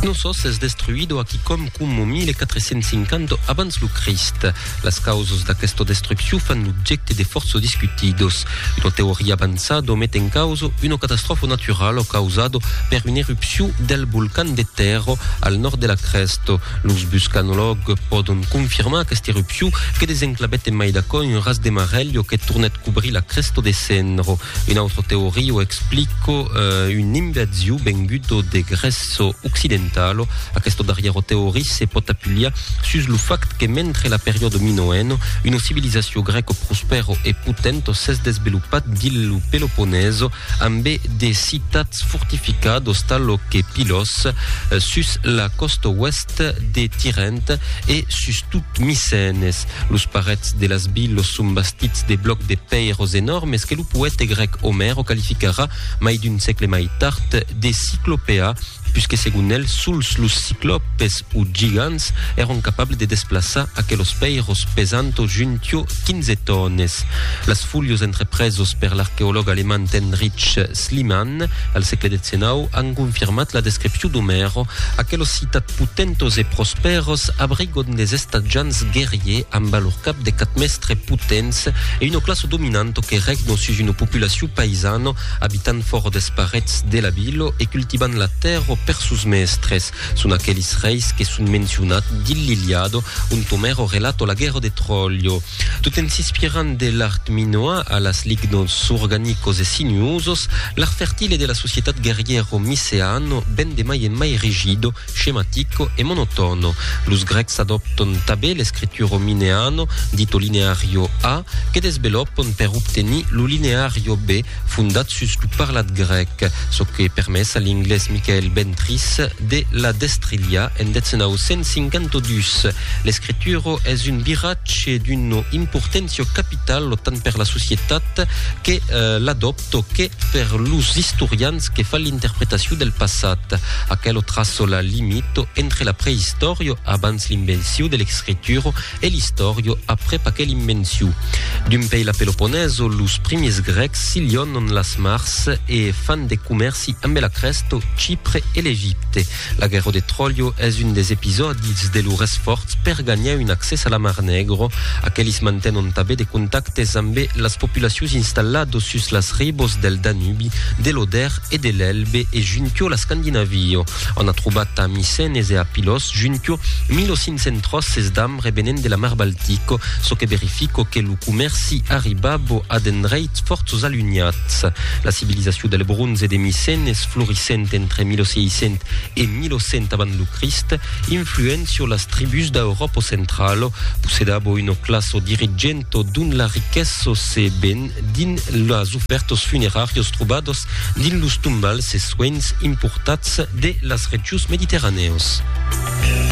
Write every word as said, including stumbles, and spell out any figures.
Knossos es destruido aquí com cum mille quattrocentocinquanta abans lo Christ. Las causas d'aquesta destrucció fan l'objecte de força discutidos. Una teoria avanzada mette in causa una catastrofe naturale causada per un'erupció del volcan de Terra al nord de la cresta. Los buscanologues poden confirmar aquesta erupció que desenclavette mai d'acò un ras de marello que tornet cobrir la cresta de Cenro. Una altra teoria explica uh, un invasió venguda de Grècia occidentale. Aquesta darrera teoria se pot apuliar sus lo fact que mentre la periodo minoenne, una civilizació greca prospera e potente s'es desenvolupat dins lo Peloponneso amb de citats fortificados talo que Pylos uh, sus la costa oest de Tirente e sus tot Micenes. Los parets de las villes són bastits de blocs de peiros enormes que lo poeta grec Homero qualificarà mai d'un segle mai tard de cyclopea, puisque según él, sols los ciclopes ou gigants eran capables de desplaçar aquellos peiros pesantes juntio quinze tonnes. Las fulles entrepresos per l'arqueòleg alemany Heinrich Schliemann al segle dezenau han confirmat la descripció d'Homero. Aquellos citats potentes e prosperos abrigon des estats guerriers amb lor cap de quatre mestres potents e una classe dominante que regna sus una populació paisana habitant fora des parets de la ville e cultivant la terra per sus mestres. Són aquells reis que són mencionats dins l'Iliade, on Homero relata la guerra de Troia. Tot en s'inspirant de l'art minoà a las lignos orgànicos e sinuosos, l'art fertile de la societat guerriero miceano ben de mai en mai rigido, schematico e monotono. Los grecs adopten també l'escritura mineano, dito lineario A, que desenvolupen per obtenir lo lineario B, fundat sus lo parlat grec, ce que permet a l'inglès Michael Bentris de la destrillar en mille cinquantadus. L'escritura és un viratge d'una importància capital tant per la societat que uh, l'adopta que per los historians que fan l'interpretació del passat. Aquello traça la limite entre la prehistòria abans l'invenció de l'escritura e l'història après aquella invenció. D'un pays la Peloponneso, los primis grecs sillonnan las mars e fan de comerci amb la cresta, Chipre e l'Egipte. La guerra de Troia és un des episodis de lor esforç per gagnar un accés a la Mar Negra. Aquells mantenen també de contactes amb les populacions installades sus las ribos del Danubi, de l'Oder e de l'Elbe e juntio l'Escandinavia. On ha trobat a Micenes e a Pylos juntio mille cinc-cents trosses d'ambre venent de la Mar Baltica, ce que verifica que lo comerci arribava ad endreits forts allunyats. La civilització del bronze de Micenes, florissent entre mille seiscents e mille cent avant lo Christ, influent sur las tribus d'Europa central, possedava una classe dirigente d'un la riquesa se ben din las ofertes funeràries trobados din los tombals e suents importats de las regions mediterrànees.